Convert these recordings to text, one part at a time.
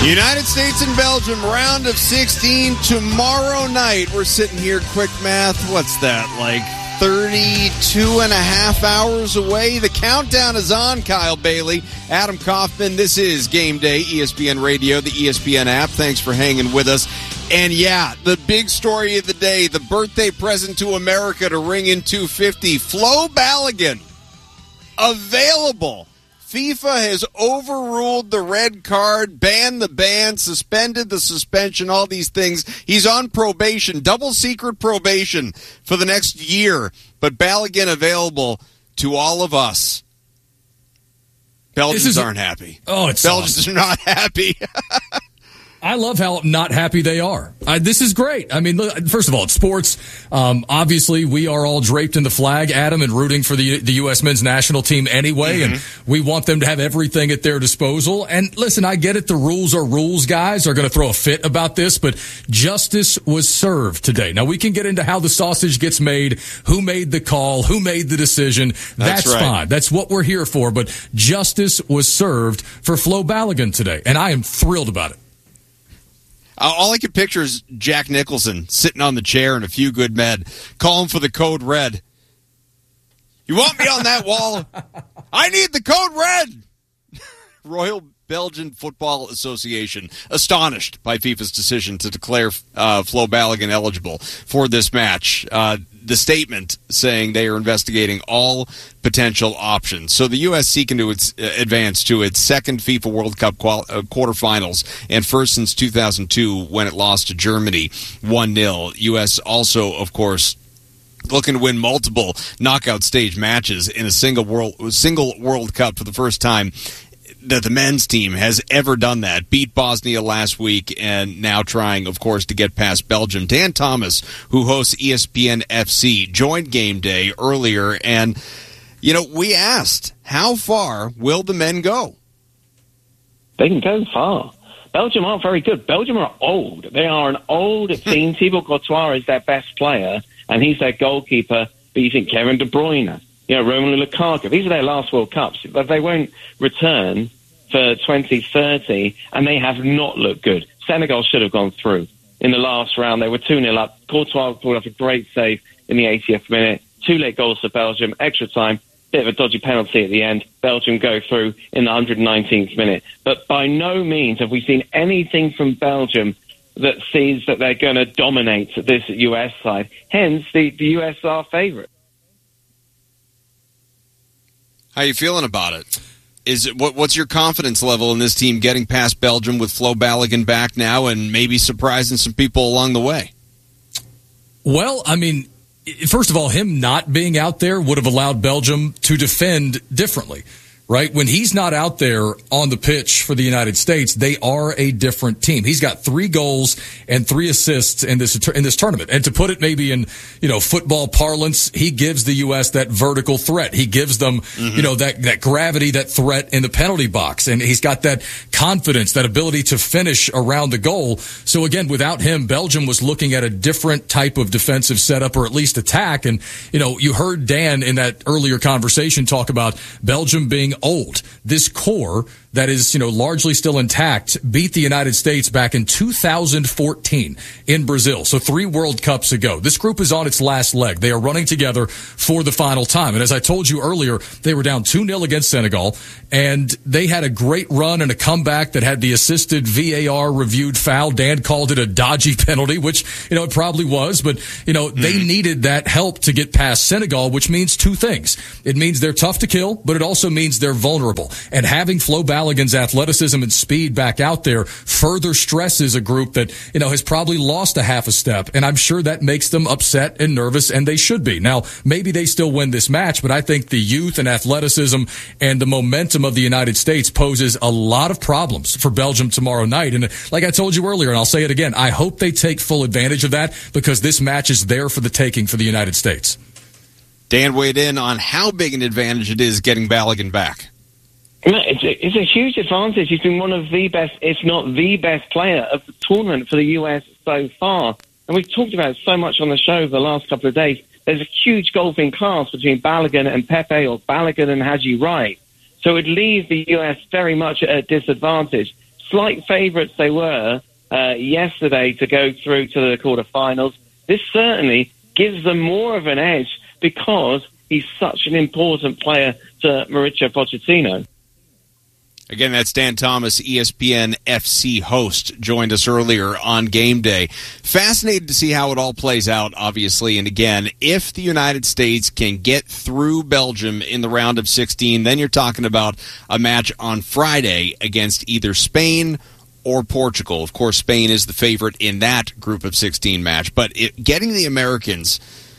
United States and Belgium, round of 16 tomorrow night. We're sitting here, quick math, what's that, like 32 and a half hours away? The countdown is on, Kyle Bailey, Adam Kaufman. This is Game Day, ESPN Radio, the ESPN app. Thanks for hanging with us. And yeah, the big story of the day, the birthday present to America to ring in 250, Flo Balogun, available. FIFA has overruled the red card, banned the ban, suspended the suspension, all these things. He's on probation, double secret probation for the next year. But Balogun available to all of us. Belgians aren't happy. Oh, it's Belgians awesome. are not happy. I love how not happy they are. This is great. I mean, first of all, it's sports. Obviously, we are all draped in the flag, Adam, and rooting for the U.S. men's national team anyway, and we want them to have everything at their disposal. And listen, I get it. The rules are rules. Guys are going to throw a fit about this, but justice was served today. Now, we can get into how the sausage gets made, who made the call, who made the decision. That's right. Fine. That's what we're here for. But justice was served for Flo Balogun today, and I am thrilled about it. All I can picture is Jack Nicholson sitting on the chair and A Few Good Men calling for the code red. You want me on that wall? I need the code red. Royal Belgian Football Association astonished by FIFA's decision to declare Flo Balogun eligible for this match. The statement saying they are investigating all potential options. So the U.S. seeking to advance to its second FIFA World Cup quarterfinals and first since 2002 when it lost to Germany 1-0. U.S. also, of course, looking to win multiple knockout stage matches in a single World Cup for the first time that the men's team has ever done that. Beat Bosnia last week and now trying, of course, to get past Belgium. Dan Thomas, who hosts ESPN FC, joined Game Day earlier, and, we asked, how far will the men go? They can go far. Belgium aren't very good. Belgium are old. They are an old team. Thibaut Courtois is their best player, and he's their goalkeeper. But you think Kevin De Bruyne, Romelu Lukaku, these are their last World Cups. But they won't return for 2030, and they have not looked good. Senegal should have gone through. In the last round, they were 2-0 up. Courtois pulled off a great save in the 80th minute. 2 late goals for Belgium, extra time, bit of a dodgy penalty at the end. Belgium go through in the 119th minute. But by no means have we seen anything from Belgium that sees that they're going to dominate this US side. Hence, the US are favourite. How are you feeling about it? What's your confidence level in this team getting past Belgium with Flo Balogun back now and maybe surprising some people along the way? Well, I mean, first of all, him not being out there would have allowed Belgium to defend differently. Right? When he's not out there on the pitch for the United States, they are a different team. He's got 3 goals and 3 assists in this tournament. And to put it maybe in, football parlance, he gives the U.S. that vertical threat. He gives them, that gravity, that threat in the penalty box. And he's got that confidence, that ability to finish around the goal. So again, without him, Belgium was looking at a different type of defensive setup or at least attack. And, you heard Dan in that earlier conversation talk about Belgium being old. This core that is, largely still intact beat the United States back in 2014 in Brazil. So 3 World Cups ago. This group is on its last leg. They are running together for the final time. And as I told you earlier, they were down 2-0 against Senegal, and they had a great run and a comeback that had the assisted VAR reviewed foul. Dan called it a dodgy penalty, which, it probably was, but, they needed that help to get past Senegal, which means 2 things. It means they're tough to kill, but it also means they're vulnerable. And having Flo Balogun's athleticism and speed back out there further stresses a group that, has probably lost a half a step. And I'm sure that makes them upset and nervous, and they should be. Now, maybe they still win this match, but I think the youth and athleticism and the momentum of the United States poses a lot of problems for Belgium tomorrow night. And like I told you earlier, and I'll say it again, I hope they take full advantage of that because this match is there for the taking for the United States. Dan weighed in on how big an advantage it is getting Balogun back. It's a huge advantage. He's been one of the best, if not the best player of the tournament for the US so far. And we've talked about it so much on the show over the last couple of days. There's a huge golfing class between Balogun and Pepe or Balogun and Haji Wright. So it leaves the US very much at a disadvantage. slight favourites they were yesterday to go through to the quarterfinals, this certainly gives them more of an edge because he's such an important player to Mauricio Pochettino. Again, that's Dan Thomas, ESPN FC host, joined us earlier on Game Day. Fascinated to see how it all plays out, obviously. And again, if the United States can get through Belgium in the round of 16, then you're talking about a match on Friday against either Spain or Portugal. Of course, Spain is the favorite in that group of 16 match. But getting the Americans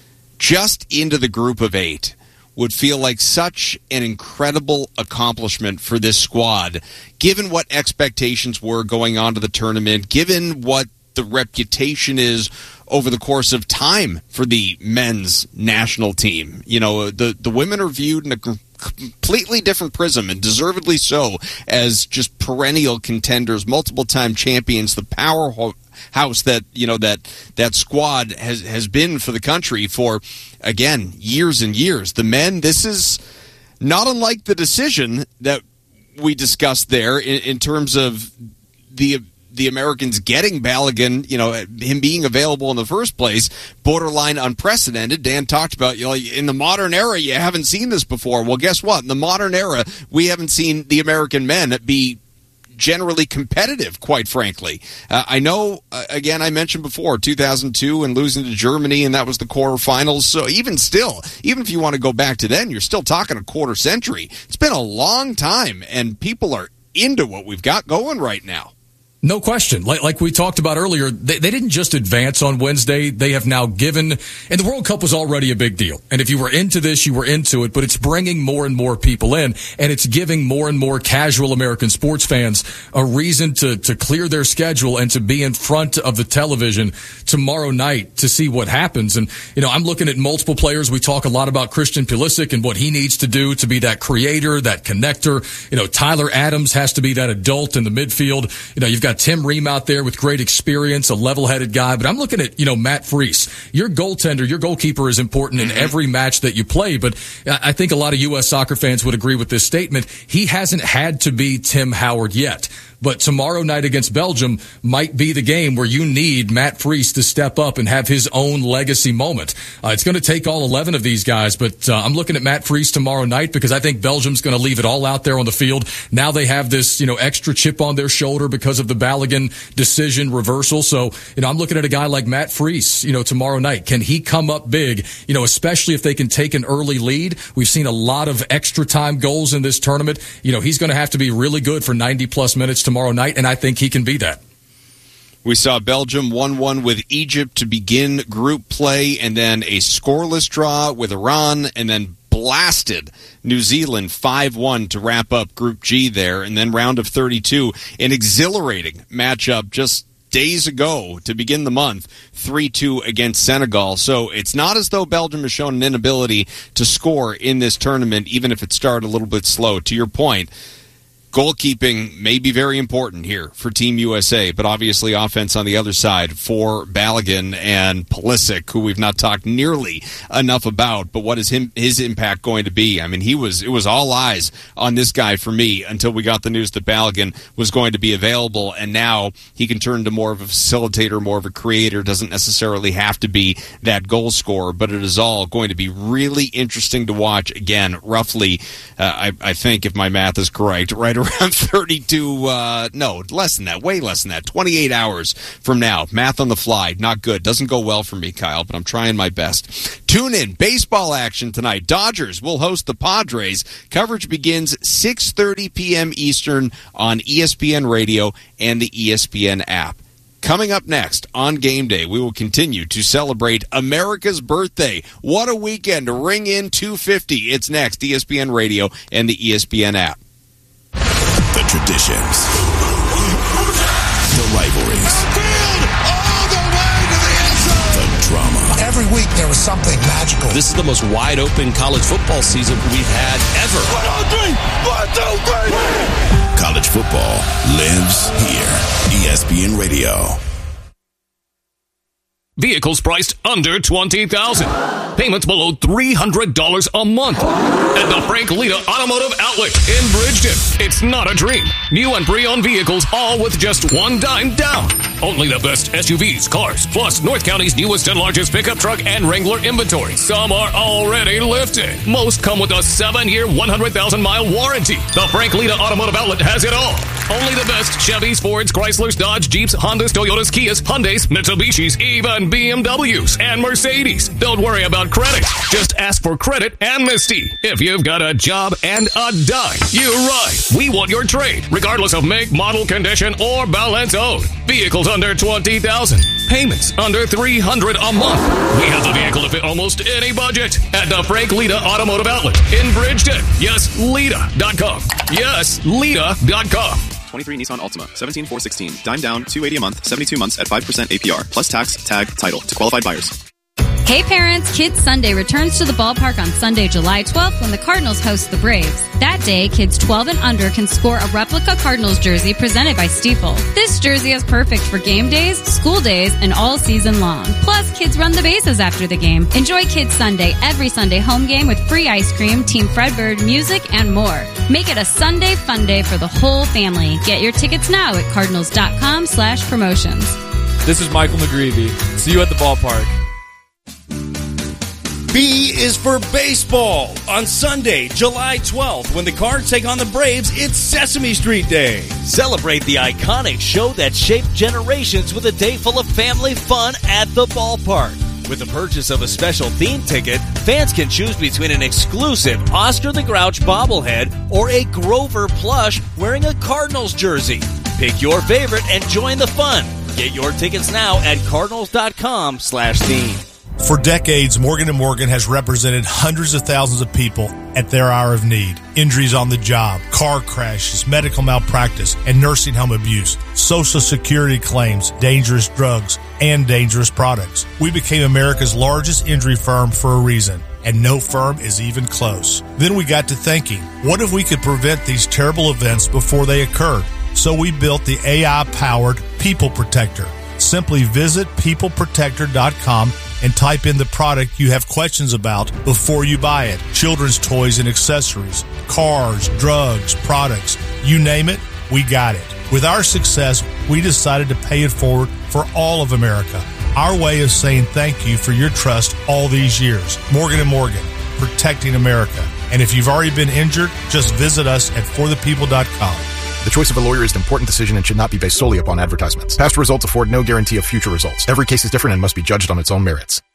just into the group of 8 would feel like such an incredible accomplishment for this squad, given what expectations were going on to the tournament, given what the reputation is over the course of time for the men's national team. You know, the women are viewed in a completely different prism, and deservedly so, as just perennial contenders, multiple-time champions, the powerhouse that, you know, that squad has been for the country for, again, years and years. The men, this is not unlike the decision that we discussed there in terms of the Americans getting Balogun, you know, him being available in the first place, borderline unprecedented. Dan talked about, you know, in the modern era, you haven't seen this before. Well, guess what? In the modern era, we haven't seen the American men be generally competitive, quite frankly. I know, again, I mentioned before, 2002 and losing to Germany, and that was the quarterfinals. So even still, even if you want to go back to then, you're still talking a quarter century. It's been a long time, and people are into what we've got going right now. No question. Like we talked about earlier, they didn't just advance on Wednesday. They have now given, and the World Cup was already a big deal. And if you were into this, you were into it, but it's bringing more and more people in, and it's giving more and more casual American sports fans a reason to clear their schedule and to be in front of the television tomorrow night to see what happens. And, you know, I'm looking at multiple players. We talk a lot about Christian Pulisic and what he needs to do to be that creator, that connector. You know, Tyler Adams has to be that adult in the midfield. You know, you've got Tim Ream out there with great experience, a level-headed guy. But I'm looking at, you know, Matt Freese. Your goaltender, your goalkeeper is important in every match that you play. But I think a lot of U.S. soccer fans would agree with this statement. He hasn't had to be Tim Howard yet. But tomorrow night against Belgium might be the game where you need Matt Freese to step up and have his own legacy moment. It's going to take all 11 of these guys, but I'm looking at Matt Freese tomorrow night because I think Belgium's going to leave it all out there on the field. Now they have this, you know, extra chip on their shoulder because of the Balogun decision reversal. So, you know, I'm looking at a guy like Matt Freese, you know, tomorrow night. Can he come up big, you know, especially if they can take an early lead? We've seen a lot of extra time goals in this tournament. You know, he's going to have to be really good for 90-plus minutes tomorrow night, and I think he can be that. We saw Belgium 1-1 with Egypt to begin group play, and then a scoreless draw with Iran, and then blasted New Zealand 5-1 to wrap up Group G there, and then round of 32, an exhilarating matchup just days ago to begin the month, 3-2 against Senegal. So it's not as though Belgium has shown an inability to score in this tournament, even if it started a little bit slow. To your point, goalkeeping may be very important here for Team USA, but obviously offense on the other side for Balogun and Pulisic, who we've not talked nearly enough about. But what is his impact going to be? I mean, it was all eyes on this guy for me until we got the news that Balogun was going to be available, and now he can turn to more of a facilitator, more of a creator. Doesn't necessarily have to be that goal scorer, but it is all going to be really interesting to watch. Again, roughly, I think if my math is correct, right around 32, no, less than that, way less than that, 28 hours from now. Math on the fly, not good. Doesn't go well for me, Kyle, but I'm trying my best. Tune in. Baseball action tonight. Dodgers will host the Padres. Coverage begins 6:30 p.m. Eastern on ESPN Radio and the ESPN app. Coming up next on Game Day, we will continue to celebrate America's birthday. What a weekend to ring in 250. It's next, ESPN Radio and the ESPN app. The traditions, the rivalries, all the way to the end zone. the drama. Every week there was something magical. This is the most wide-open college football season we've had ever. 1, 2, 3. College football lives here. ESPN Radio. Vehicles priced under $20,000. Payments below $300 a month. At the Frank Lita Automotive Outlet in Bridgeton. It's not a dream. New and pre-owned vehicles, all with just $10 down. Only the best SUVs, cars, plus North County's newest and largest pickup truck and Wrangler inventory. Some are already lifted. Most come with a 7-year, 100,000-mile warranty. The Frank Lita Automotive Outlet has it all. Only the best Chevys, Fords, Chryslers, Dodge, Jeeps, Hondas, Toyotas, Kias, Hyundais, Mitsubishis, even BMWs and Mercedes. Don't worry about credit. Just ask for credit amnesty. If you've got a job and a dime, you're right. We want your trade, regardless of make, model, condition, or balance owed. Vehicles under $20,000. Payments under $300 a month. We have the vehicle to fit almost any budget at the Frank Lita Automotive Outlet in Bridgeton. Yes, Lita.com. Yes, Lita.com. 23 Nissan Altima, 17,416. Dime down, $280 a month, 72 months at 5% APR, plus tax, tag, title to qualified buyers. Hey parents, Kids Sunday returns to the ballpark on Sunday, July 12th when the Cardinals host the Braves. That day, kids 12 and under can score a replica Cardinals jersey presented by Stiefel. This jersey is perfect for game days, school days, and all season long. Plus, kids run the bases after the game. Enjoy Kids Sunday every Sunday home game with free ice cream, Team Fredbird, music, and more. Make it a Sunday fun day for the whole family. Get your tickets now at cardinals.com/promotions. This is Michael McGreevy. See you at the ballpark. B is for baseball. On Sunday, July 12th, when the Cards take on the Braves, it's Sesame Street Day. Celebrate the iconic show that shaped generations with a day full of family fun at the ballpark. With the purchase of a special theme ticket, fans can choose between an exclusive Oscar the Grouch bobblehead or a Grover plush wearing a Cardinals jersey. Pick your favorite and join the fun. Get your tickets now at cardinals.com/theme. For decades, Morgan & Morgan has represented hundreds of thousands of people at their hour of need. Injuries on the job, car crashes, medical malpractice, and nursing home abuse, Social Security claims, dangerous drugs, and dangerous products. We became America's largest injury firm for a reason, and no firm is even close. Then we got to thinking, what if we could prevent these terrible events before they occurred? So we built the AI-powered People Protector. Simply visit peopleprotector.com and type in the product you have questions about before you buy it. Children's toys and accessories, cars, drugs, products, you name it, we got it. With our success, we decided to pay it forward for all of America. Our way of saying thank you for your trust all these years. Morgan & Morgan, protecting America. And if you've already been injured, just visit us at forthepeople.com. The choice of a lawyer is an important decision and should not be based solely upon advertisements. Past results afford no guarantee of future results. Every case is different and must be judged on its own merits.